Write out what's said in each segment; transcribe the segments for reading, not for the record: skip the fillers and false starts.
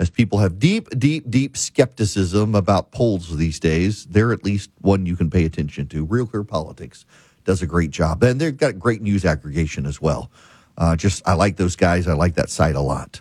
as people have deep skepticism about polls these days, they're at least one you can pay attention to. Real Clear Politics does a great job. And they've got great news aggregation as well. I like those guys. I like that site a lot.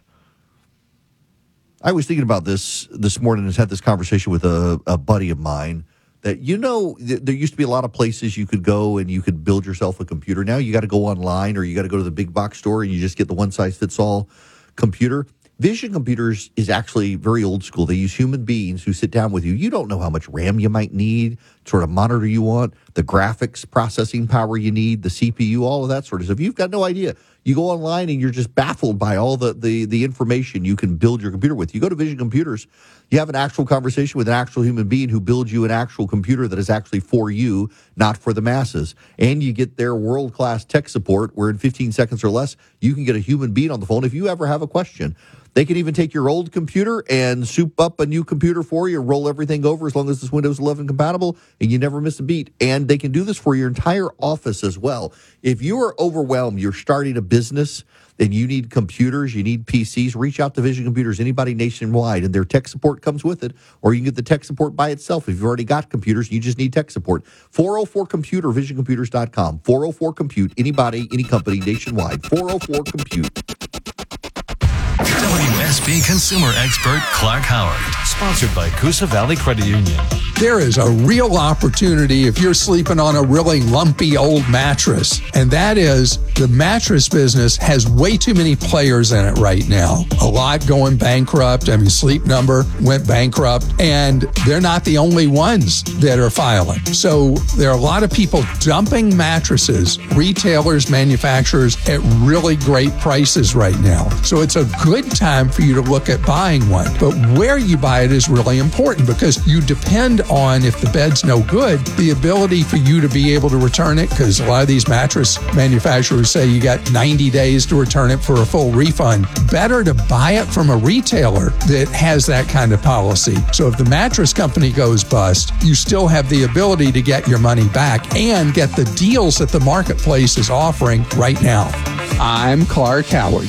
I was thinking about this morning and had this conversation with a buddy of mine that, there used to be a lot of places you could go and you could build yourself a computer. Now you got to go online or you got to go to the big box store and you just get the one-size-fits-all computer. Vision Computers is actually very old school. They use human beings who sit down with you. You don't know how much RAM you might need, sort of monitor you want, the graphics processing power you need, the CPU, all of that sort of stuff. You've got no idea. You go online and you're just baffled by all the information you can build your computer with. You go to Vision Computers, you have an actual conversation with an actual human being who builds you an actual computer that is actually for you, not for the masses. And you get their world-class tech support where in 15 seconds or less, you can get a human being on the phone if you ever have a question. They can even take your old computer and soup up a new computer for you, roll everything over as long as it's Windows 11 compatible, and you never miss a beat. And they can do this for your entire office as well. If you are overwhelmed, you're starting a business, and you need computers, you need PCs, reach out to Vision Computers, anybody nationwide, and their tech support comes with it, or you can get the tech support by itself. If you've already got computers, you just need tech support. 404-COMPUTER, visioncomputers.com. 404-COMPUTE, anybody, any company nationwide. 404-COMPUTE. WSB consumer expert Clark Howard, sponsored by Coosa Valley Credit Union. There is a real opportunity if you're sleeping on a really lumpy old mattress, and that is the mattress business has way too many players in it right now. A lot going bankrupt. Sleep Number went bankrupt, and they're not the only ones that are filing. So there are a lot of people dumping mattresses, retailers, manufacturers, at really great prices right now. So it's a good time for you to look at buying one. But where you buy it is really important because you depend on, if the bed's no good, the ability for you to be able to return it, because a lot of these mattress manufacturers say you got 90 days to return it for a full refund. Better to buy it from a retailer that has that kind of policy. So if the mattress company goes bust, you still have the ability to get your money back and get the deals that the marketplace is offering right now. I'm Clark Howard.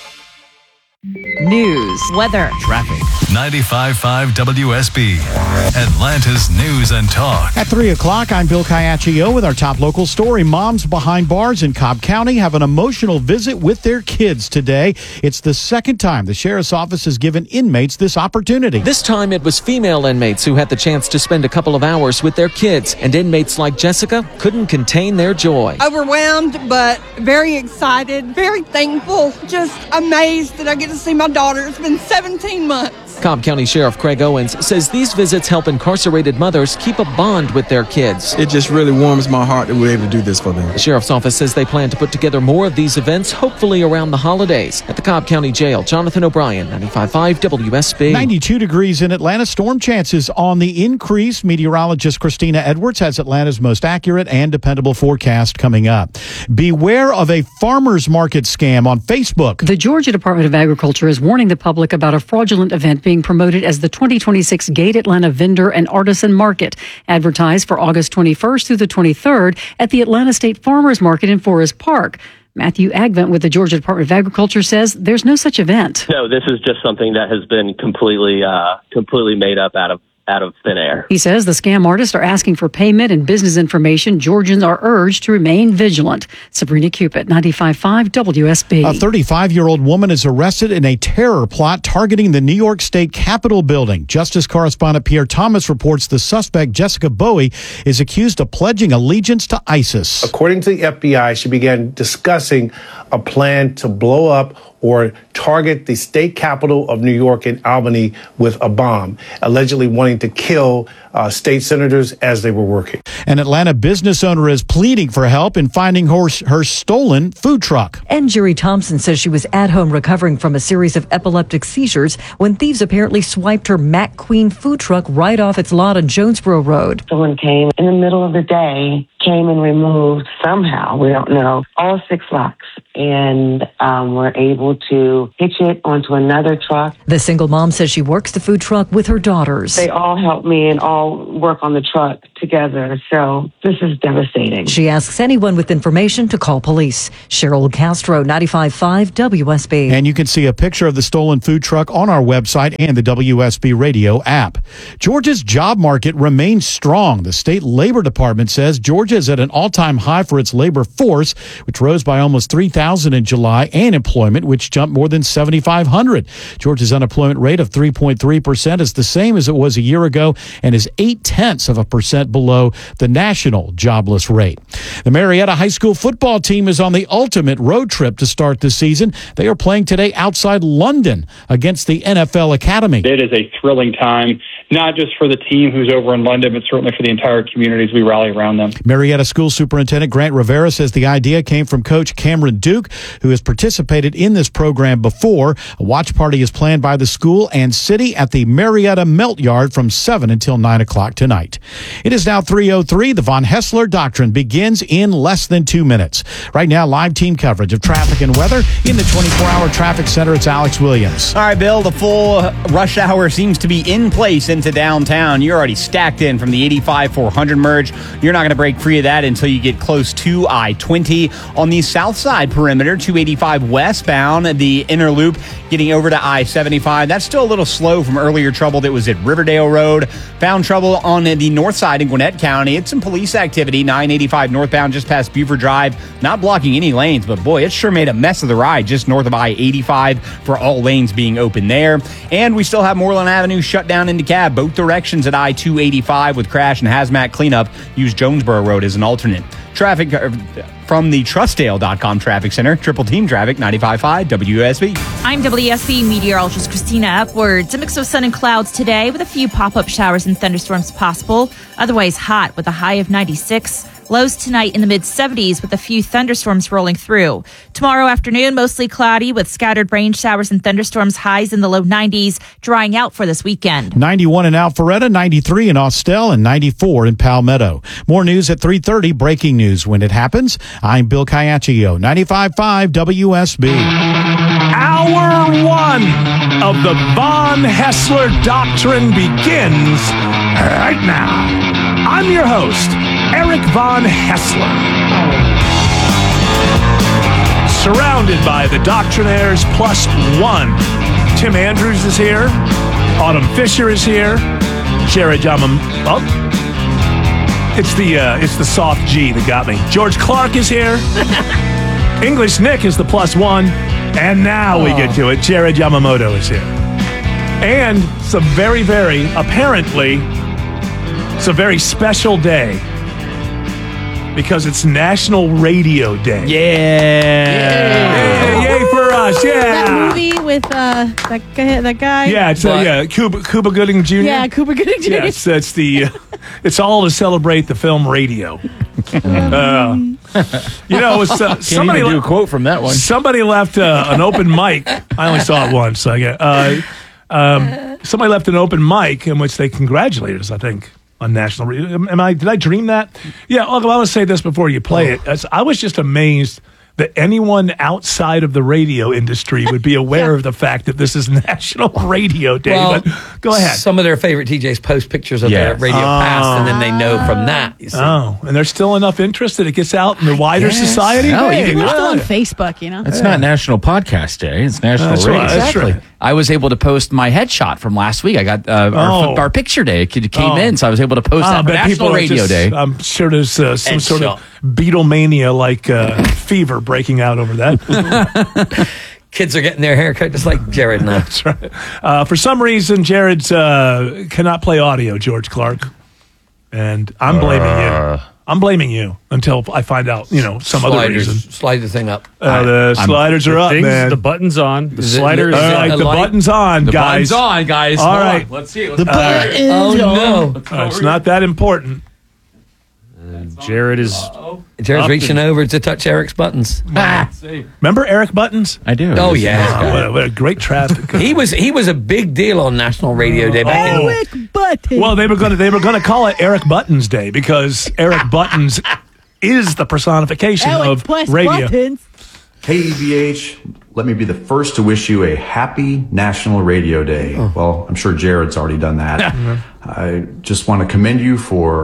News, weather, traffic. 95.5 WSB, Atlanta's News and Talk. At 3 o'clock, I'm Bill Caiaccio with our top local story. Moms behind bars in Cobb County have an emotional visit with their kids today. It's the second time the sheriff's office has given inmates this opportunity. This time it was female inmates who had the chance to spend a couple of hours with their kids, and inmates like Jessica couldn't contain their joy. Overwhelmed, but very excited, very thankful, just amazed that I get to see my daughter. It's been 17 months. Cobb County Sheriff Craig Owens says these visits help incarcerated mothers keep a bond with their kids. It just really warms my heart that we're able to do this for them. The Sheriff's Office says they plan to put together more of these events, hopefully around the holidays. At the Cobb County Jail, Jonathan O'Brien, 95.5 WSB. 92 degrees in Atlanta. Storm chances on the increase. Meteorologist Christina Edwards has Atlanta's most accurate and dependable forecast coming up. Beware of a farmer's market scam on Facebook. The Georgia Department of Agriculture is warning the public about a fraudulent event being promoted as the 2026 Gate Atlanta Vendor and Artisan Market, advertised for August 21st through the 23rd at the Atlanta State Farmers Market in Forest Park. Matthew Agvent with the Georgia Department of Agriculture says there's no such event. No, this is just something that has been completely made up out of thin air. He says the scam artists are asking for payment and business information. Georgians are urged to remain vigilant. Sabrina Cupid, 95.5 WSB. A 35-year-old woman is arrested in a terror plot targeting the New York State Capitol building. Justice correspondent Pierre Thomas reports the suspect, Jessica Bowie, is accused of pledging allegiance to ISIS. According to the FBI, she began discussing a plan to blow up or target the state capital of New York in Albany with a bomb, allegedly wanting to kill state senators as they were working. An Atlanta business owner is pleading for help in finding her stolen food truck. And Jerry Thompson says she was at home recovering from a series of epileptic seizures when thieves apparently swiped her Mac Queen food truck right off its lot on Jonesboro Road. Someone came in the middle of the day, came and removed somehow, we don't know, all 6 locks, and were able to hitch it onto another truck. The single mom says she works the food truck with her daughters. They all help me and all work on the truck to together. So this is devastating. She asks anyone with information to call police. Cheryl Castro, 95.5 WSB. And you can see a picture of the stolen food truck on our website and the WSB radio app. Georgia's job market remains strong. The state labor department says Georgia is at an all-time high for its labor force, which rose by almost 3,000 in July, and employment, which jumped more than 7,500. Georgia's unemployment rate of 3.3% is the same as it was a year ago and is 0.8% below the national jobless rate. The Marietta High School football team is on the ultimate road trip to start the season. They are playing today outside London against the NFL Academy. It is a thrilling time, not just for the team who's over in London, but certainly for the entire community as we rally around them. Marietta School Superintendent Grant Rivera says the idea came from Coach Cameron Duke, who has participated in this program before. A watch party is planned by the school and city at the Marietta Melt Yard from 7 until 9 o'clock tonight. It is now 3:03. The Von Hessler Doctrine begins in less than 2 minutes. Right now, live team coverage of traffic and weather in the 24-hour traffic center. It's Alex Williams. All right, Bill, the full rush hour seems to be in place into downtown. You're already stacked in from the 85-400 merge. You're not going to break free of that until you get close to I-20. On the south side perimeter, 285 westbound, the inner loop getting over to I-75. That's still a little slow from earlier trouble that was at Riverdale Road. Found trouble on the north side in Gwinnett County. It's some police activity, 985 northbound just past Buford Drive. Not blocking any lanes, but boy, it sure made a mess of the ride just north of I-85 for all lanes being open there. And we still have Moreland Avenue shut down into cab, both directions at I-285 with crash and hazmat cleanup. Use Jonesboro Road as an alternate. Traffic from the Trustdale.com traffic center. Triple team traffic, 95.5 WSB. I'm WSB meteorologist Christina Upwards. A mix of sun and clouds today with a few pop-up showers and thunderstorms possible. Otherwise hot with a high of 96. Lows tonight in the mid-70s with a few thunderstorms rolling through. Tomorrow afternoon, mostly cloudy with scattered rain showers and thunderstorms, highs in the low 90s, drying out for this weekend. 91 in Alpharetta, 93 in Austell, and 94 in Palmetto. More news at 3:30, breaking news when it happens. I'm Bill Caiaccio, 95.5 WSB. Hour one of the Von Hessler Doctrine begins right now. I'm your host, Eric Von Hessler. Surrounded by the Doctrinaires plus one. Tim Andrews is here. Autumn Fisher is here. Jared Yamamoto. It's the soft G that got me. George Clark is here. English Nick is the plus one. And now we get to it. Jared Yamamoto is here. And some very, very, apparently, it's a very special day because it's National Radio Day. Yeah. Yay for us. Yeah. That movie with that guy. Yeah, it's Cuba Gooding Jr. Yeah, Cuba Gooding Jr. Yes, it's all to celebrate the film Radio. Somebody do a quote from that one. Somebody left an open mic. I only saw it once. So somebody left an open mic in which they congratulated us, I think, on national radio. Did I dream that? Yeah. I want to say this before you play it. I was just amazed that anyone outside of the radio industry would be aware of the fact that this is National Radio Day. Well, but go ahead. Some of their favorite TJs post pictures of their radio past, and then they know from that. You see. Oh, and there's still enough interest that it gets out in the wider society? No, we're still on Facebook, you know? It's not National Podcast Day. It's National That's Radio. right, that's Exactly. right. I was able to post my headshot from last week. I got our picture day. It came in, so I was able to post that. National Radio Day. I'm sure there's some sort of Beatlemania-like fever breaking out over that. Kids are getting their hair cut just like Jared now. That's right. For some reason, Jared's cannot play audio, George Clark. And I'm blaming you. I'm blaming you until I find out, some other reason. Slide the thing up. The sliders are up, man. The button's on. The sliders. All right, the button's on, guys. The button's on, guys. All right. Let's see it. The button's on. No. It's not that important. Jared's reaching over to touch Eric's buttons. Remember Eric Buttons? I do. Oh, yeah. What a great traffic. He was a big deal on National Radio Day back in Eric Buttons. Well, they were going to call it Eric Buttons Day because Eric Buttons is the personification of radio. Buttons. KEBH, let me be the first to wish you a happy National Radio Day. Well, I'm sure Jared's already done that. I just want to commend you for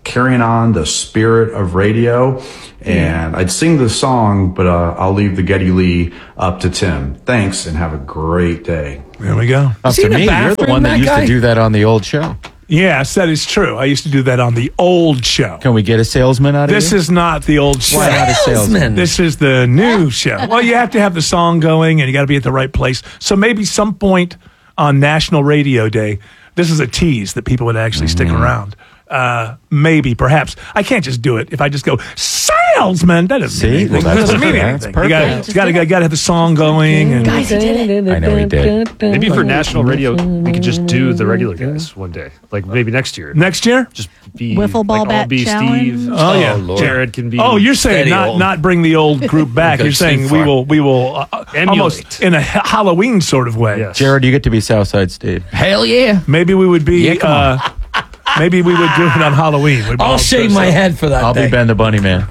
carrying on the spirit of radio. And I'd sing the song, but I'll leave the Geddy Lee up to Tim. Thanks, and have a great day. There we go. Up to me, you're the one that used to do that on the old show. Yes, that is true. I used to do that on the old show. Can we get a salesman out of This you? is not the old show. Why not a salesman? This is the new show. Well, you have to have the song going, and you got to be at the right place. So maybe some point on National Radio Day, this is a tease that people would actually stick around. Maybe, perhaps. I can't just do it if I just go, salesman. That doesn't mean anything. That doesn't mean anything. You got to have the song going. And Guys, he did it. I know he did. Maybe for national radio, we could just do the regular guys one day. Like maybe next year. Next year? Just be Wiffle ball like, bat I'll be challenge. Steve. Oh, yeah. Lord. Jared can be. Oh, you're saying not bring the old group back. You're saying we will almost in a Halloween sort of way. Yes. Jared, you get to be Southside Steve. Hell yeah. Maybe we would be. Maybe we would do it on Halloween. I'll shave my head for that I'll day. be Ben the Bunny Man.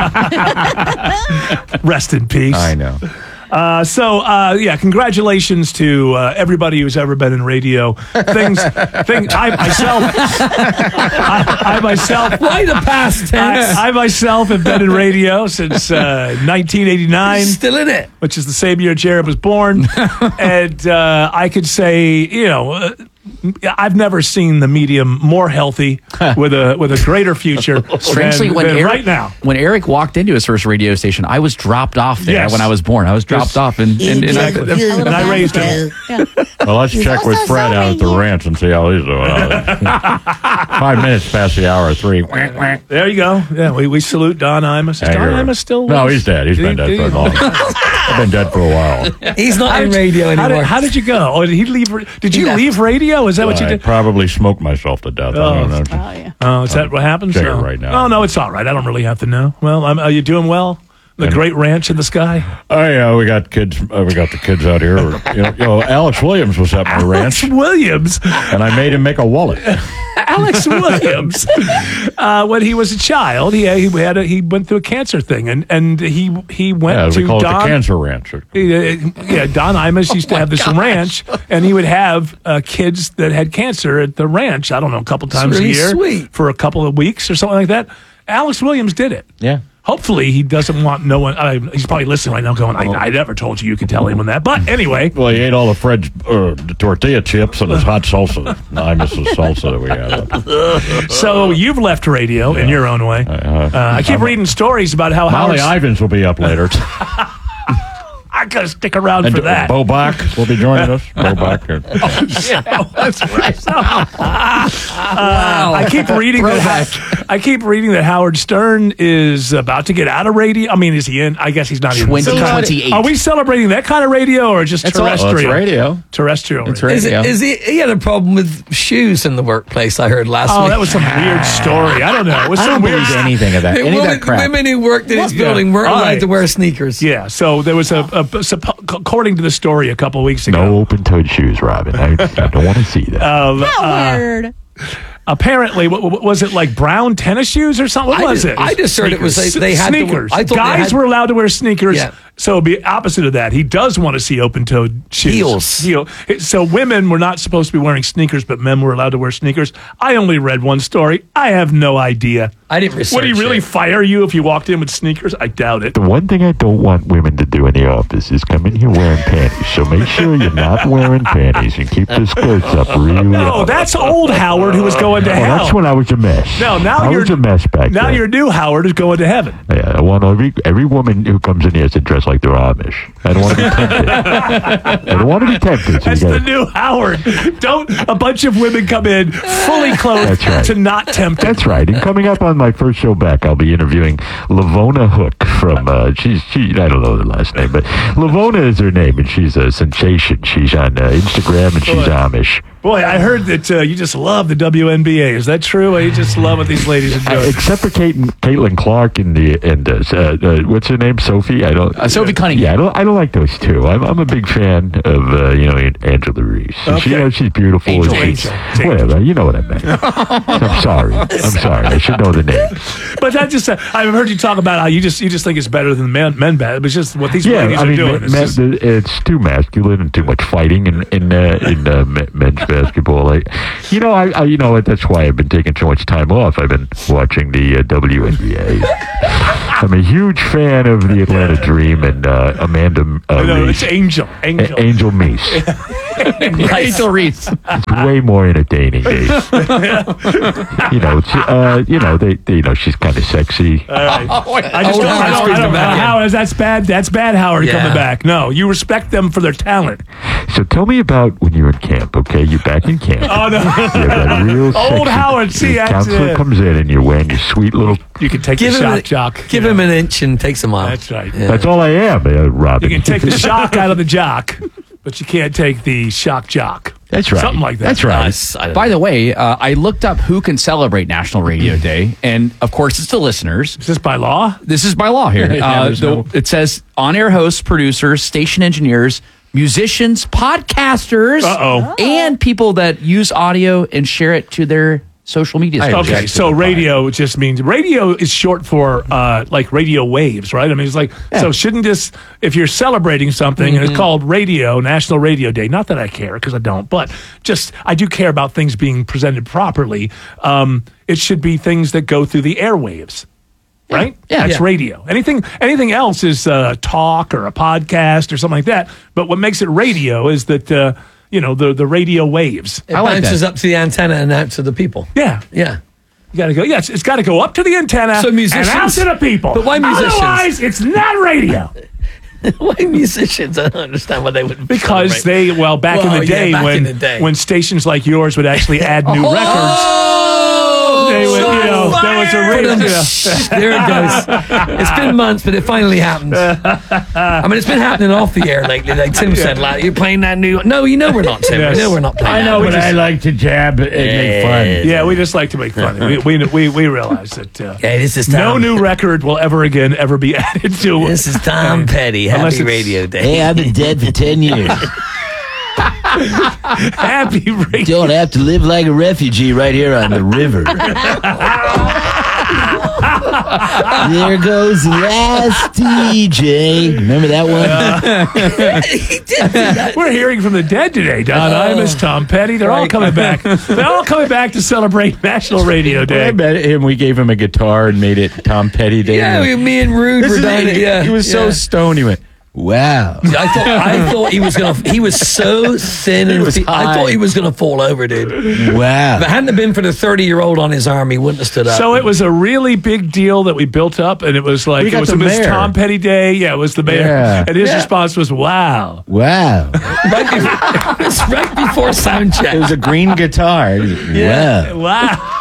Rest in peace. I know. Congratulations to everybody who's ever been in radio. I myself. Why the past tense? I myself have been in radio since 1989. Still in it. Which is the same year Jared was born. And I could say, I've never seen the medium more healthy with a greater future. Strangely, right now, when Eric walked into his first radio station, I was dropped off there when I was born. I was dropped off, and I raised him. Yeah. Well, let's check with Fred out at the ranch and see how he's doing. 5 minutes past the hour, 3. There you go. Yeah, we salute Don Imus. Is Don Imus still? No, he's dead. He's been dead for long. I've been dead for a while. He's not in radio anymore. How did you go? Oh, did he leave? Did you leave radio? Is that what you I did? probably smoked myself to death. I don't know. Oh, yeah. Oh, is that what happened? Check it right now. Oh, no, it's all right. I don't really have to know. Well, are you doing well? The great ranch in the sky? Oh, yeah, we got kids. We got the kids out here. Alex Williams was at my ranch. Alex Williams? And I made him make a wallet. Alex Williams, when he was a child, he went through a cancer thing, and he went to we call Don, it the Cancer Ranch. Don Imus used to have this ranch, and he would have kids that had cancer at the ranch. I don't know, a couple times a year for a couple of weeks or something like that. Alex Williams did it. Yeah. Hopefully, he doesn't want no one. He's probably listening right now, going, "I never told you could tell him on that." But anyway, well, he ate all of Fred's tortilla chips and his hot salsa. Imus's salsa that we had. So you've left radio in your own way. I keep reading stories about how Molly Ivins will be up later. I gotta stick around for that. Bo Bach will be joining us. Bo Bach. That's right. I keep reading that Howard Stern is about to get out of radio. I mean, is he in? I guess he's not in. 2028. Are we celebrating that kind of radio or just terrestrial? It's radio. Terrestrial. It's radio. He had a problem with shoes in the workplace, I heard last week. Oh, that was some weird story. I don't know. It was I don't believe anything of that. Any of that crap. Women who worked in his building weren't allowed to wear sneakers. Yeah, so there was according to the story a couple of weeks ago. No open-toed shoes, Robin. I don't want to see that. Howard. Apparently, what was it, like brown tennis shoes or something? What was it? I just heard it was they had sneakers. To, I thought guys were allowed to wear sneakers. Yeah. So it'd be opposite of that. He does want to see open-toed shoes. Heels. So women were not supposed to be wearing sneakers, but men were allowed to wear sneakers. I only read one story. I have no idea. I didn't research. Would he really fire you if you walked in with sneakers? I doubt it. The one thing I don't want women to do in the office is come in here wearing panties. So make sure you're not wearing panties and keep the skirts up really No, up. that's old Howard who was going to hell. That's when I was a mess. No, now I was a mess back now then. your new Howard is going to heaven. Yeah, I want every woman who comes in here to dress like they're Amish. I don't want to be tempted. I don't want to be tempted. So That's the new Howard. Don't a bunch of women come in fully clothed to not tempt him. That's right. And coming up on my first show back, I'll be interviewing Lavona Hook from, she I don't know the last name, but Lavona is her name, and she's a sensation. She's on Instagram, and she's Amish. Boy, I heard that you just love the WNBA. Is that true? You just love what these ladies are doing. Except for Caitlin Clark and what's her name? Sophie? I don't. Sophie Cunningham. Yeah, I don't like those two. I'm a big fan of Angela Reese. Okay. She's beautiful. Angel. Whatever. You know what I meant. I'm sorry. I should know the name. But that just I've heard you talk about how you just think it's better than men bad. It's just what these ladies are doing. It's too masculine and too much fighting in men's basketball. You know what? That's why I've been taking so much time off. I've been watching the WNBA. I'm a huge fan of the Atlanta Dream and Amanda. No, it's Angel. Angel Meese. Angel Reese. It's way more entertaining. She's kind of sexy. I don't know how that's bad. That's bad. Howard coming back. No, you respect them for their talent. So tell me about when you're in camp. Okay, you're back in camp. Oh no, that real old Howard. See, the counselor comes in and you're wearing your sweet little. You can take the shock jock. Give him an inch and takes a mile. That's right. Yeah. That's all I am, Robin. You can take the shock out of the jock, but you can't take the shock jock. That's right. Something like that. That's right. By the way, I looked up who can celebrate National Radio Day, and of course, it's the listeners. Is this by law? This is by law here. It says on-air hosts, producers, station engineers, musicians, podcasters, and people that use audio and share it to their social media. Okay, so radio just means radio is short for like radio waves, right? I mean, it's like so. Shouldn't this, if you're celebrating something and it's called National Radio Day? Not that I care because I don't, but just I do care about things being presented properly. It should be things that go through the airwaves. Right? Yeah. It's radio. Anything else is talk or a podcast or something like that. But what makes it radio is that the radio waves. It bounces up to the antenna and out to the people. Yeah. Yeah. You got to go. Yes, it's got to go up to the antenna so musicians, and out to the people. But why musicians? Otherwise, it's not radio. Why musicians? I don't understand why they would. Because back in the day when stations like yours would actually add new records. They would, there was a reason. There it goes. It's been months, but it finally happened. I mean, it's been happening off the air lately. Like Tim said, you're playing that new. No, we're not, Tim. Yes. We know we're not playing. I know, but I like to jab and make fun. Yeah, we just like to make fun. we realize that. This is no new record will ever be added to. This is Tom Petty. Happy Radio Day. Hey, I've been dead for 10 years. Happy Radio. Don't have to live like a refugee right here on the river. There goes the last DJ. Remember that one? We're hearing from the dead today. Don Imus, Tom Petty. They're all coming back. They're all coming back to celebrate National Radio Day. I met him. We gave him a guitar and made it Tom Petty Day. Yeah, me and Rude were doing it. Yeah, he was so stoned. He went, wow. I thought he was gonna. He was so thin and I thought he was gonna fall over, dude. Wow. If it hadn't been for the 30-year-old on his arm, he wouldn't have stood up. So it was a really big deal that we built up, and it was like it was Tom Petty Day. Yeah, it was the mayor, and his response was, "Wow, wow." It was right before sound check. It was a green guitar. Wow.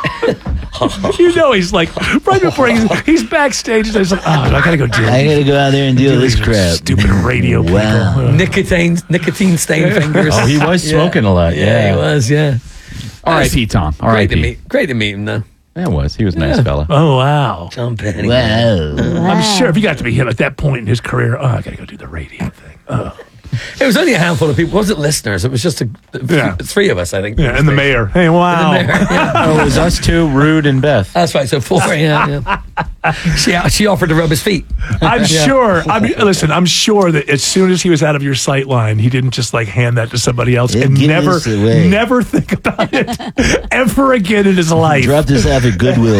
He's like right before he's backstage, and he's like, "Oh, I gotta go do it. I gotta go out there and do this crap." Stupid radio people. Nicotine stained fingers. Oh, he was smoking a lot. Yeah, he was. Yeah. R.I.P. Tom. R.I.P. Great to meet him, though. That was. He was a nice fella. Oh, wow. Tom Petty. Wow. I'm sure if he got to be him at that point in his career, I gotta go do the radio thing. It was only a handful of people. It wasn't listeners. It was just three of us, I think. Yeah, and the mayor. Hey, wow. And the mayor, Oh, it was us two, Rude and Beth. That's right. So 4. Yeah. She offered to rub his feet. I'm sure. Listen, I'm sure that as soon as he was out of your sight line, he didn't just hand that to somebody else and never think about it ever again in his life. Drop this off at Goodwill.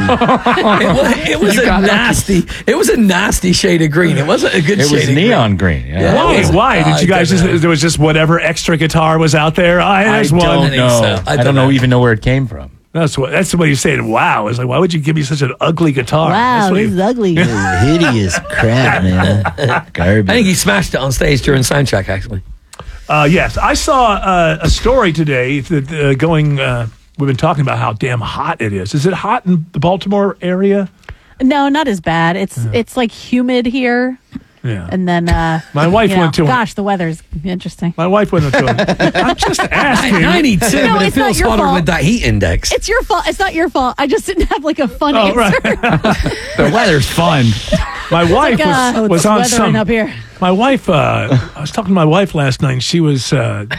It was a nasty shade of green. It wasn't a good shade of green. It was neon green. Yeah. Why? Did you guys there was just whatever extra guitar was out there? I don't know. I don't even know where it came from. That's the way you say it. Wow. It's like, why would you give me such an ugly guitar? Wow, this is ugly. Hideous crap, man. Garbage. I think he smashed it on stage during soundcheck, actually. Yes. I saw a story today that we've been talking about how damn hot it is. Is it hot in the Baltimore area? No, not as bad. It's like humid here. Yeah. And then my wife went to gosh, the weather's interesting. My wife went to I'm just asking. 92, but it feels hotter with that heat index. It's your fault. It's not your fault. I just didn't have a fun answer. Right. The weather's fun. My wife was on some up here. My wife I was talking to my wife last night and she was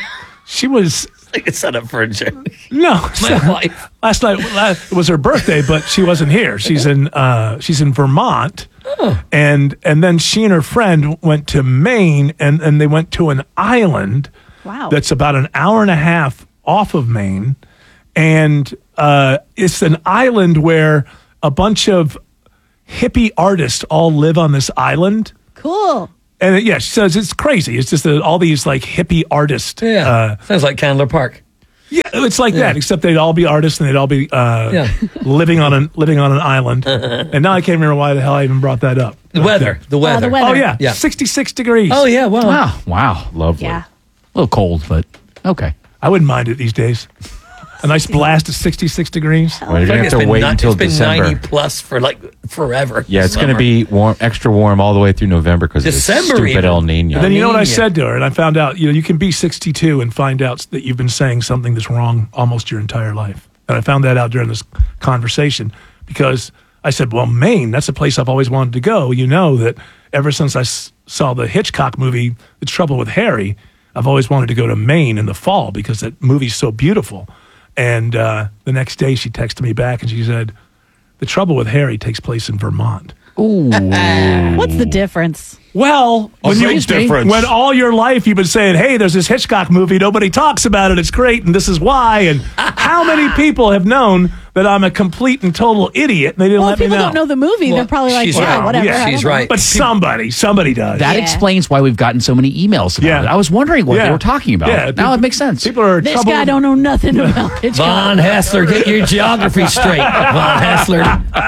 like it's set up for a joke. No, my wife. Last night it was her birthday, but she wasn't here. She's in Vermont, and then she and her friend went to Maine, and they went to an island. Wow. That's about an hour and a half off of Maine, and it's an island where a bunch of hippie artists all live on this island. Cool. And she says it's crazy. It's just all these like hippie artists. Sounds like Candler Park. Yeah, it's like that, except they'd all be artists and they'd all be living on an island. And now I can't remember why the hell I even brought that up. The weather. Oh yeah, 66 degrees. Oh yeah, wow. Wow, lovely. Yeah. A little cold, but okay. I wouldn't mind it these days. A nice blast of 66 degrees. Well, you're going to have to wait until it's been December. 90 plus for like forever. Yeah, it's going to be warm, extra warm all the way through November because of the December stupid even. El Nino. And then you know what I said to her, and I found out, you can be 62 and find out that you've been saying something that's wrong almost your entire life. And I found that out during this conversation because I said, well, Maine, that's a place I've always wanted to go. You know that ever since I saw the Hitchcock movie, The Trouble with Harry, I've always wanted to go to Maine in the fall because that movie's so beautiful. And the next day she texted me back and she said, The Trouble with Harry takes place in Vermont. Ooh. What's the difference? Well, when all your life you've been saying, hey, there's this Hitchcock movie, nobody talks about it, it's great, and this is why. And how many people have known that I'm a complete and total idiot and they didn't let me know? Well, people don't know the movie. They're probably like, whatever. Yeah, she's right. But somebody does. That explains why we've gotten so many emails about it. I was wondering what they were talking about. Yeah, now it makes sense. People are This guy don't know nothing about Hitchcock. Von Hassler, get your geography straight. Von Hassler.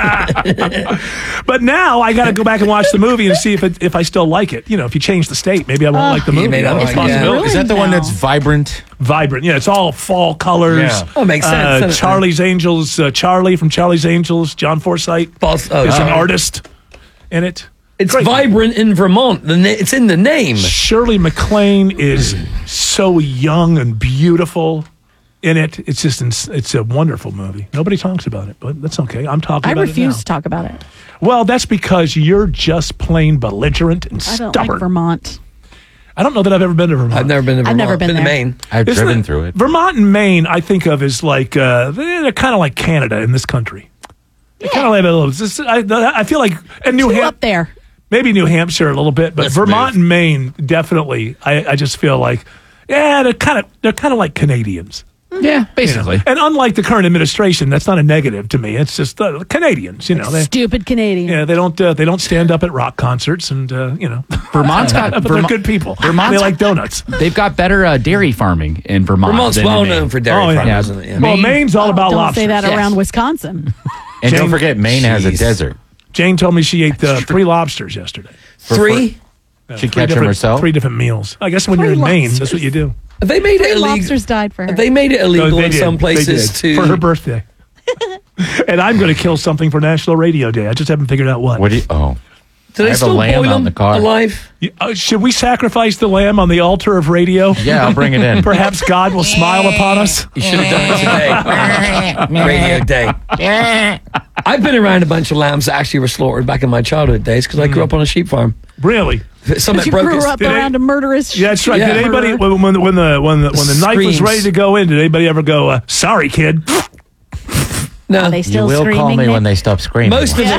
But now I got to go back and watch the movie and see if I still like it. If you change the state, maybe I won't like the movie. That's a possibility. Is that the one that's vibrant? Vibrant, yeah. It's all fall colors. Yeah. Oh, makes sense. Charlie's Angels, Charlie from Charlie's Angels, John Forsythe is an artist in it. It's Great. vibrant in Vermont. It's in the name. Shirley MacLaine is so young and beautiful in it. It's a wonderful movie. Nobody talks about it, but that's okay. I'm talking about it now. I refuse to talk about it. Well, that's because you're just plain belligerent and I don't stubborn. like Vermont. I don't know that I've ever been to Vermont. I've never been to Vermont. I've never been there. to Maine. I've driven through it. Vermont and Maine, I think of as like they're kind of like Canada in this country. They kind of like a little. I feel like New Hampshire up there. Maybe New Hampshire a little bit, but Vermont and Maine definitely. I just feel like they're kind of like Canadians. Yeah, basically. And unlike the current administration, that's not a negative to me. It's just Canadians, Stupid Canadian. Yeah, they don't stand up at rock concerts, and Vermont's got but they're good people. They like donuts. They've got better dairy farming in Vermont. Vermont's than well in Maine. known for dairy farming, isn't it? Yeah. Well, Maine's all about don't lobsters. say that around Wisconsin. And don't forget, Maine has a desert. Jane told me she ate 3 lobsters yesterday. 3? She catch them herself? 3 different meals. I guess when you're in Maine, that's what you do. They made it 3 illegal. lobsters died for her. They made it illegal they in did. some places They did. For her birthday. And I'm going to kill something for National Radio Day. I just haven't figured out what. What do you? Oh, Do I they have a still lamb boil out in them the car. alive? Should we sacrifice the lamb on the altar of radio? Yeah, I'll bring it in. Perhaps God will smile upon us. You should have done it today. Radio Day. I've been around a bunch of lambs that actually were slaughtered back in my childhood days because I grew up on a sheep farm. Really? Some that You broke grew his- up around a murderous. Yeah, that's right. Yeah. Did anybody, when the knife was Screams. ready to go in, did anybody ever go, sorry, kid? No, Are they you still will screaming? call me Nick? when they stop screaming. most of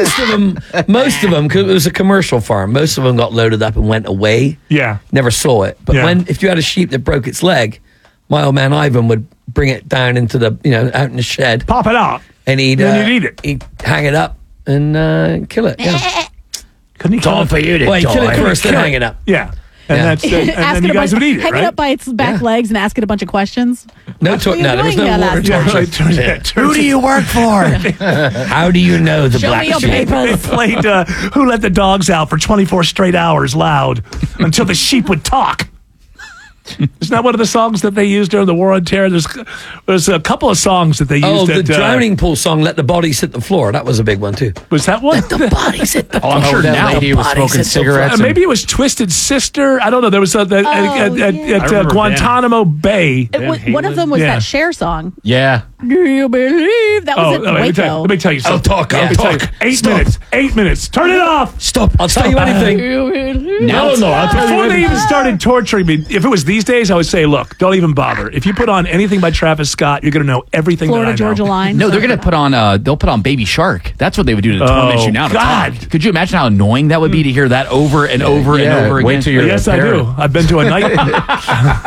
them, because it was a commercial farm. Most of them got loaded up and went away. Yeah. Never saw it. But Yeah. if you had a sheep that broke its leg, my old man Ivan would bring it down into the out in the shed, Pop it out. and he'd Then you'd eat it. He'd hang it up and kill it. Yeah. Couldn't he kill it? for you to Well, he'd kill it first, then Kill it. hang it up. Yeah. And Yeah. that's and Ask then it you a guys bunch, would eat it, hang right? it up by its back legs and ask it a bunch of questions. No, What were you there was doing no that water last torture. night? Who do you work for? How do you know the Show black me your sheep? They papers. played Who Let the Dogs Out for 24 straight hours loud until the sheep would talk. Isn't that one of the songs that they used during the War on Terror? There's a couple of songs that they used. Oh, the at, drowning pool song, Let the Bodies Hit the Floor. That was a big one, too. Was that one? The bodies hit the Oh, I'm sure that now. lady was smoking cigarettes. Maybe it was Twisted Sister. I don't know. There was at remember Guantanamo Bay. One of them was Yeah. that Cher song. Yeah. Do you believe that was at Waco? let me tell you something. I'll talk. Let me tell you. 8 minutes. 8 minutes. Turn it off. Stop. I'll tell you anything. No. Before they even started torturing me, if it was these days, I would say, look, don't even bother. If you put on anything by Travis Scott, you're going to know everything Florida that I know. Georgia Line. No, they're gonna put on. They'll put on Baby Shark. That's what they would do to torment you now. To God. talk. Could you imagine how annoying that would be to hear that over and over and over again? Wait till you're Yes, I do. I've been to a night.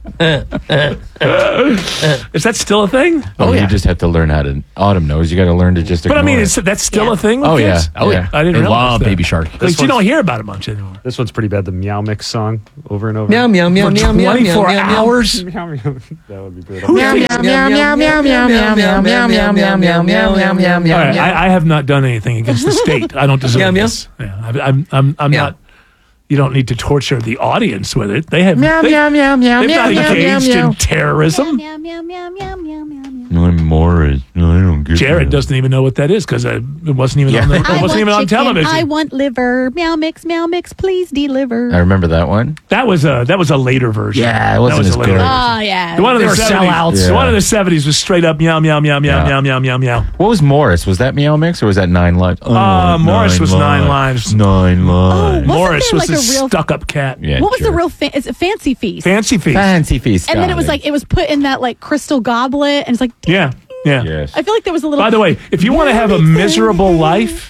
Is that still a thing? Oh, you just have to learn how to. Autumn knows. You got to learn to just. But I mean, ignore it. that's still a thing with Oh, kids? yeah. Oh, yeah. I didn't They realize love that. Baby Shark. At least you don't hear about it much anymore. This one's pretty bad. The Meow Mix song over and over. Meow, meow, meow, For meow, meow, 24 meow, meow, hours? Meow, meow. That would be good. Meow, meow, meow, meow, meow, meow, meow, meow, meow, meow, meow, meow, meow, meow, meow, All right, meow. I have not done anything against the state. I don't deserve Meow, meow. this. Yeah, I'm not. You don't need to torture the audience with it. They have Meow, they, meow, meow, meow, they've meow, not meow, engaged meow, meow. in terrorism. Meow, meow, meow, meow, meow, meow, meow. I'm Morris. No, I don't get Jared that. doesn't even know what that is because it wasn't even on the, it I wasn't want even on chicken. television. I want liver. Meow mix, please deliver. I remember that one. That was a later version. Yeah, it wasn't That was as a later good. version. Oh yeah. The one of They the were 70s, sellouts. The one of the 70s was straight up meow meow meow meow Yeah. meow meow meow meow. What was Morris? Was that Meow Mix or was that 9 Lives? Morris was 9 Lives. 9 Lives. wasn't Morris there was like a a real- stuck-up cat. Yeah, What was the Jared. real? It's a Fancy Feast. Fancy Feast. Fancy Feast? And then got it was like it was put in that like crystal goblet, and it's like Yeah, yeah. Yes. I feel like there was a little. By the way, if you want to have a miserable life,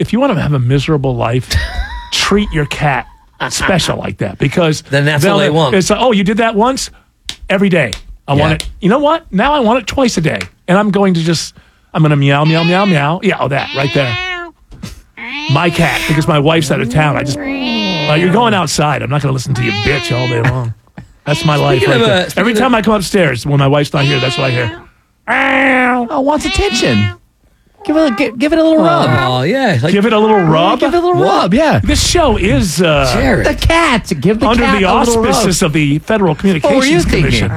treat your cat special like that because Then that's all they want. It's like, oh, you did that once, every day. I want it. You know what? Now I want it twice a day, and I'm going to meow meow meow meow. Yeah, oh, that right there. My cat, because my wife's out of town. You're going outside. I'm not going to listen to you bitch all day long. That's my life. Speaking Right of, there. speaking Every of- time I come upstairs, when my wife's not here, that's what I hear. Oh, wants attention. Give it a little rub. Oh yeah, like, Give it a little rub. Give it a little rub. Yeah. This show is Jared. The cat. Give the under cat the a little rub. auspices of the Federal What were you Communications thinking? Commission.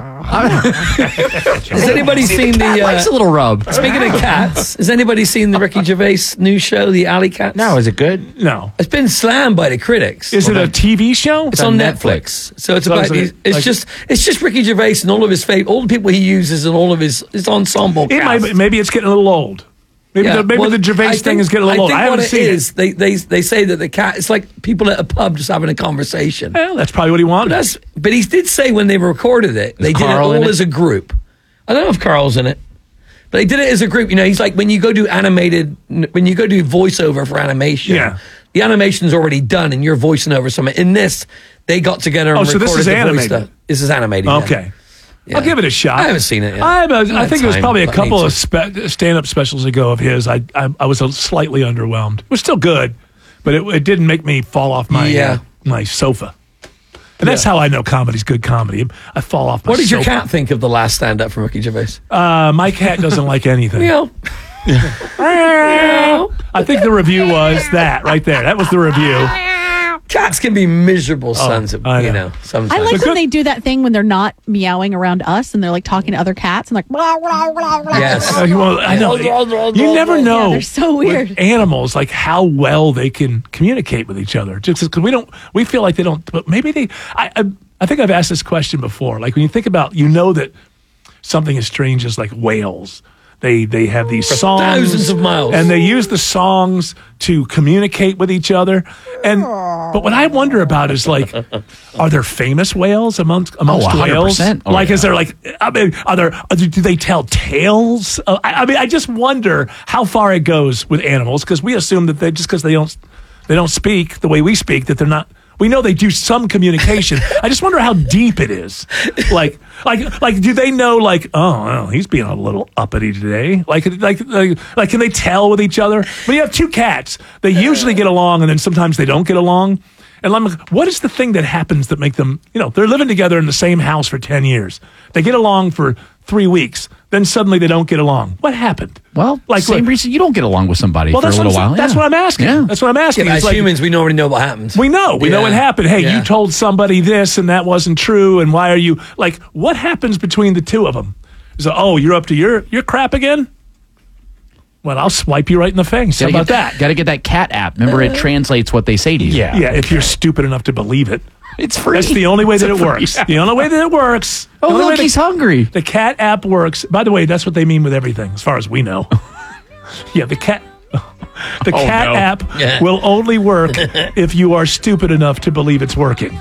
Has anybody seen Cat the? likes a little rub. Speaking of cats, has anybody seen the Ricky Gervais new show, The Alley Cats? No, is it good? No. It's been slammed by the critics. Is it a TV show? It's on Netflix. So it's about is it these, it's just Ricky Gervais and all of his all the people he uses and all of his ensemble It cast. might, maybe it's getting a little old. Maybe Yeah, the well, Gervais I thing think- is getting a little old. I I think haven't what seen it is, they say that the cat, it's like people at a pub just having a conversation. Well, that's probably what he wanted. But he did say when they recorded it, they did it Carl in all it? as a group. I don't know if Carl's in it, but they did it as a group. You know, he's like when you go do voiceover for animation, Yeah. the animation's already done and you're voicing over something. In this, they got together and Oh, so recorded this is the voice animated. stuff. This is animated. yeah. Okay. Yeah. I'll give it a shot. I haven't seen it yet. I think had it was time, probably a but I couple need of to. stand-up specials ago of his. I was slightly underwhelmed. It was still good, but it didn't make me fall off my my sofa. And that's how I know comedy's good comedy. I fall off my What did your sofa. cat think of the last stand-up from Ricky Gervais? My cat doesn't like anything. Meow. I think the review was that right there. That was the review. Cats can be miserable sons of, I you know. know, sometimes. I like when they do that thing when they're not meowing around us and they're like talking to other cats and like blah, blah, blah, blah. Yes. Well, I know. You never know. Yeah, they're so weird. With animals, like how well they can communicate with each other. Just because we feel like they don't. But maybe they. I think I've asked this question before. Like when you think about, that something as strange as like whales. They have these songs, thousands of miles, and they use the songs to communicate with each other. But what I wonder about is like, are there famous whales amongst 100%. whales? Is there like? I mean, do they tell tales? I just wonder how far it goes with animals because we assume that because they don't speak the way we speak that they're not. We know they do some communication. I just wonder how deep it is. Like, do they know? Like, oh, well, he's being a little uppity today. Like, can they tell with each other? When you have two cats, they usually get along, and then sometimes they don't get along. And I'm like, what is the thing that happens that make them? They're living together in the same house for 10 years. They get along for 3 weeks. Then suddenly they don't get along. What happened? Well, same reason you don't get along with somebody for a that's little while. That's what I'm asking. Yeah. That's what I'm asking. Yeah, It's as like- humans, we already know what happens. we know what happened. Hey, Yeah. you told somebody this and that wasn't true. And why are you like, what happens between the two of them? So, oh, you're up to your crap again? Well, I'll swipe you right in the face. How about that? Got to get that cat app. Remember, it translates what they say to you. Yeah, if you're stupid enough to believe it. It's free. That's the only way that it It's a free works. app. The only way that it works. Oh, the only look, way he's hungry. The cat app works. By the way, that's what they mean with everything, as far as we know. Yeah, the cat app Yeah. will only work if you are stupid enough to believe it's working.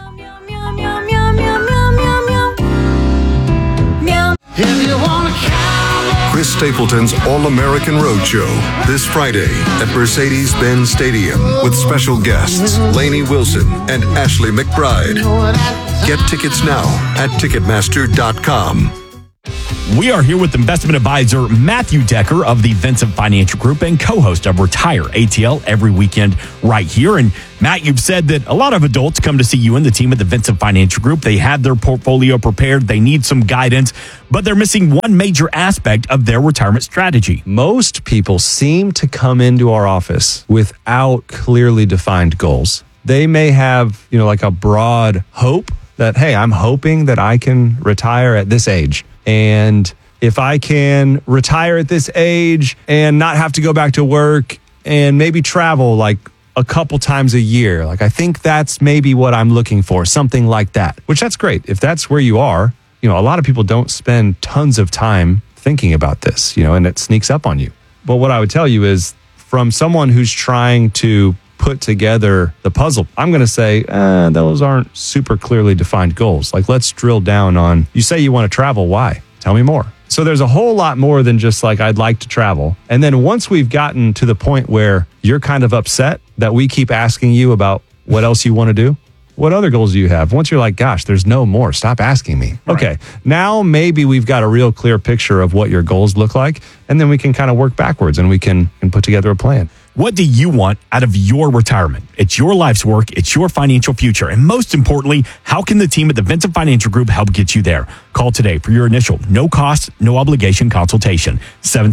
Chris Stapleton's All-American Roadshow this Friday at Mercedes-Benz Stadium with special guests Lainey Wilson and Ashley McBride. Get tickets now at Ticketmaster.com. We are here with investment advisor Matthew Decker of the Vincent Financial Group and co-host of Retire ATL every weekend right here. And Matt, you've said that a lot of adults come to see you and the team at the Vincent Financial Group. They have their portfolio prepared. They need some guidance, but they're missing one major aspect of their retirement strategy. Most people seem to come into our office without clearly defined goals. They may have, like a broad hope that, hey, I'm hoping that I can retire at this age. And if I can retire at this age and not have to go back to work and maybe travel like a couple times a year, like I think that's maybe what I'm looking for, something like that, which that's great. If that's where you are, a lot of people don't spend tons of time thinking about this, and it sneaks up on you. But what I would tell you is from someone who's trying to put together the puzzle, I'm going to say those aren't super clearly defined goals. Like, let's drill down on, you say you want to travel. Why? Tell me more. So there's a whole lot more than just like, I'd like to travel. And then once we've gotten to the point where you're kind of upset that we keep asking you about what else you want to do, what other goals do you have? Once you're like, gosh, there's no more, stop asking me. Right. Okay, now maybe we've got a real clear picture of what your goals look like, and then we can kind of work backwards and we can put together a plan. What do you want out of your retirement? It's your life's work. It's your financial future. And most importantly, how can the team at the Vincent Financial Group help get you there? Call today for your initial no cost, no obligation consultation.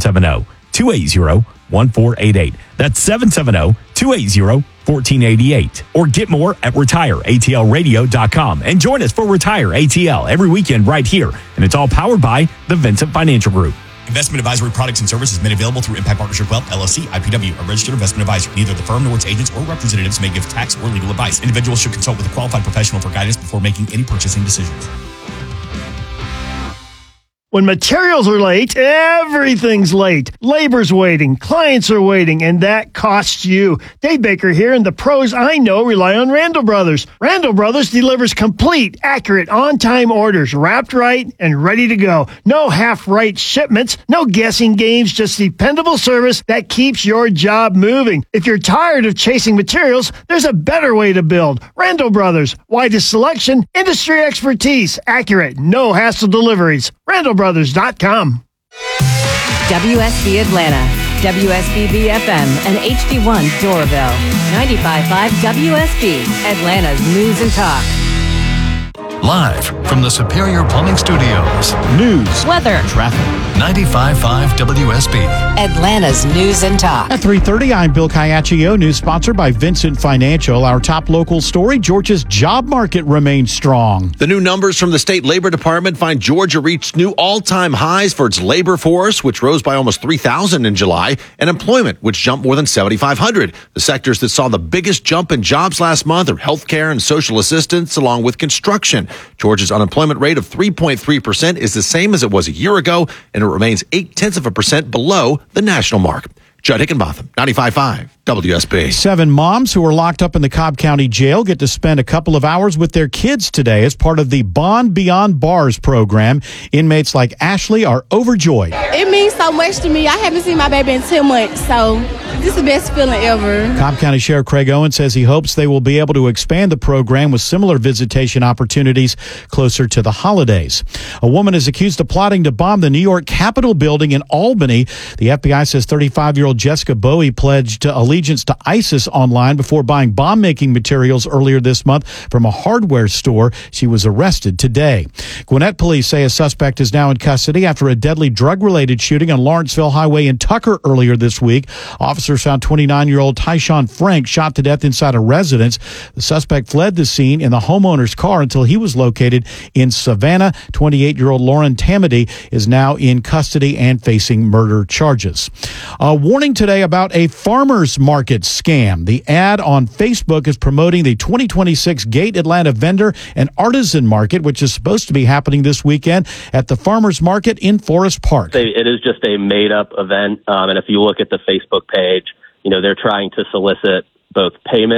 770-280-1488. That's 770-280-1488. Or get more at retireatlradio.com. And join us for Retire ATL every weekend right here. And it's all powered by the Vincent Financial Group. Investment advisory products and services made available through Impact Partnership Wealth, LLC, IPW, a registered investment advisor. Neither the firm nor its agents or representatives may give tax or legal advice. Individuals should consult with a qualified professional for guidance before making any purchasing decisions. When materials are late, everything's late. Labor's waiting, clients are waiting, and that costs you. Dave Baker here, and the pros I know rely on Randall Brothers. Randall Brothers delivers complete, accurate, on-time orders, wrapped right and ready to go. No half-right shipments, no guessing games, just dependable service that keeps your job moving. If you're tired of chasing materials, there's a better way to build. Randall Brothers, widest selection, industry expertise, accurate, no hassle deliveries. RandallBrothers.com. WSB Atlanta, WSB FM, and HD1 Doraville. 95.5 WSB, Atlanta's News and Talk. Live from the Superior Plumbing Studios. News, weather, traffic. 95.5 WSB. Atlanta's News and Talk. At 3:30, I'm Bill Caiaccio, news sponsored by Vincent Financial. Our top local story, Georgia's job market remains strong. The new numbers from the state labor department find Georgia reached new all-time highs for its labor force, which rose by almost 3,000 in July, and employment, which jumped more than 7,500. The sectors that saw the biggest jump in jobs last month are healthcare and social assistance, along with construction. Georgia's unemployment rate of 3.3% is the same as it was a year ago, and it remains 0.8% below the national mark. Judd Hickenbotham, 95.5 WSB. 7 moms who are locked up in the Cobb County Jail get to spend a couple of hours with their kids today as part of the Bond Beyond Bars program. Inmates like Ashley are overjoyed. It means so much to me. I haven't seen my baby in 2 months, so this is the best feeling ever. Cobb County Sheriff Craig Owen says he hopes they will be able to expand the program with similar visitation opportunities closer to the holidays. A woman is accused of plotting to bomb the New York Capitol building in Albany. The FBI says 35-year-old Jessica Bowie pledged allegiance to ISIS online before buying bomb-making materials earlier this month from a hardware store. She was arrested today. Gwinnett police say a suspect is now in custody after a deadly drug-related shooting on Lawrenceville Highway in Tucker earlier this week. Officers found 29-year-old Tyshawn Frank shot to death inside a residence. The suspect fled the scene in the homeowner's car until he was located in Savannah. 28-year-old Lauren Tamady is now in custody and facing murder charges. A warning today about a farmer's market scam. The ad on Facebook is promoting the 2026 Gate Atlanta Vendor and Artisan Market, which is supposed to be happening this weekend at the farmer's market in Forest Park. It is just a made-up event, and if you look at the Facebook page, they're trying to solicit both payment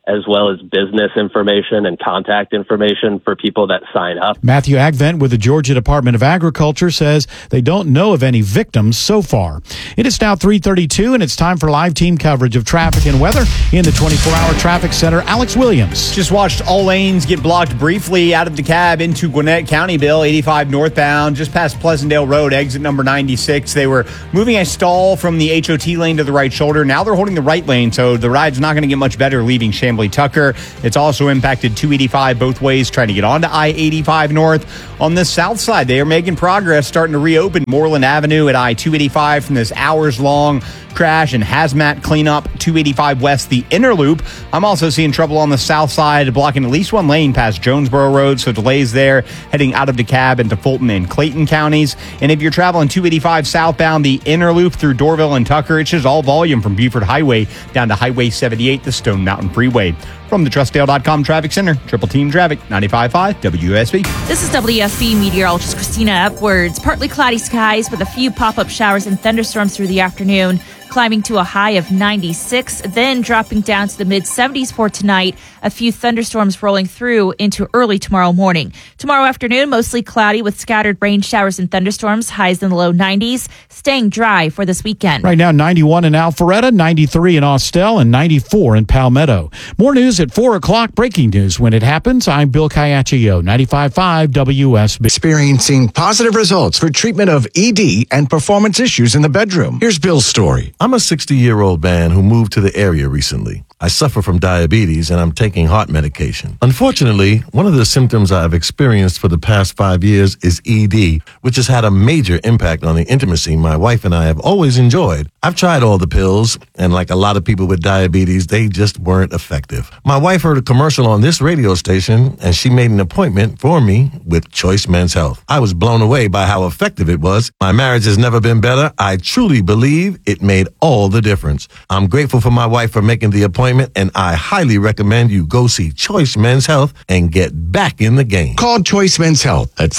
as well as business information and contact information for people that sign up. Matthew Agvent with the Georgia Department of Agriculture says they don't know of any victims so far. It is now 3:32, and it's time for live team coverage of traffic and weather in the 24-hour traffic center. Alex Williams. Just watched all lanes get blocked briefly out of DeKalb into Gwinnett County. Bill 85 northbound, just past Pleasantdale Road, exit number 96. They were moving a stall from the HOT lane to the right shoulder. Now they're holding the right lane, so the ride's not going to get much better leaving Chamblee-Tucker. It's also impacted 285 both ways, trying to get onto I-85 north. On the south side, they are making progress, starting to reopen Moreland Avenue at I-285 from this hours-long crash and hazmat cleanup. 285 west, the inner loop. I'm also seeing trouble on the south side, blocking at least one lane past Jonesboro Road, so delays there heading out of DeKalb into Fulton and Clayton counties. And if you're traveling 285 southbound, the inner loop through Dorville and Tucker, it's just all volume from Buford Highway down to Highway 78, the Stone Mountain Freeway. From the TrustDale.com Traffic Center, Triple Team Traffic, 95.5 WSB. This is WSB meteorologist Christina Edwards. Partly cloudy skies with a few pop-up showers and thunderstorms through the afternoon, climbing to a high of 96, then dropping down to the mid-70s for tonight. A few thunderstorms rolling through into early tomorrow morning. Tomorrow afternoon, mostly cloudy with scattered rain showers and thunderstorms, highs in the low 90s, staying dry for this weekend. Right now, 91 in Alpharetta, 93 in Austell, and 94 in Palmetto. More news at 4 o'clock. Breaking news when it happens. I'm Bill Caiaccio, 95.5 WSB. Experiencing positive results for treatment of ED and performance issues in the bedroom. Here's Bill's story. I'm a 60-year-old man who moved to the area recently. I suffer from diabetes and I'm taking heart medication. Unfortunately, one of the symptoms I've experienced for the past 5 years is ED, which has had a major impact on the intimacy my wife and I have always enjoyed. I've tried all the pills, and like a lot of people with diabetes, they just weren't effective. My wife heard a commercial on this radio station, and she made an appointment for me with Choice Men's Health. I was blown away by how effective it was. My marriage has never been better. I truly believe it made all the difference. I'm grateful for my wife for making the appointment, and I highly recommend you go see Choice Men's Health and get back in the game. Call Choice Men's Health at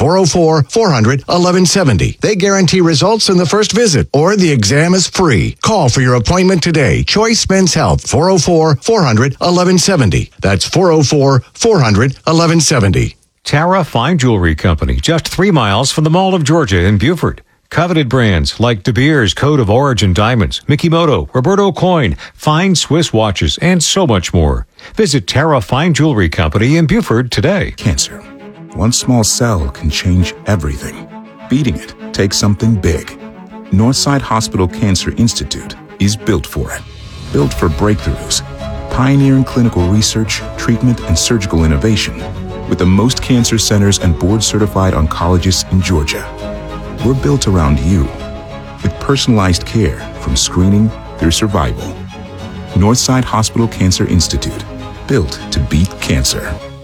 404-400-1170. They guarantee results in the first visit, or the exam is free. Call for your appointment today. Choice Men's Health, 404-400-1170. That's 404-400-1170. Tara Fine Jewelry Company, just 3 miles from the Mall of Georgia in Buford. Coveted brands like De Beers Code of Origin Diamonds, Mikimoto, Roberto Coin, fine Swiss watches, and so much more. Visit Tara Fine Jewelry Company in Buford today. Cancer. One small cell can change everything. Beating it takes something big. Northside Hospital Cancer Institute is built for it. Built for breakthroughs, pioneering clinical research, treatment, and surgical innovation, with the most cancer centers and board-certified oncologists in Georgia. We're built around you, with personalized care from screening through survival. Northside Hospital Cancer Institute, built to beat cancer.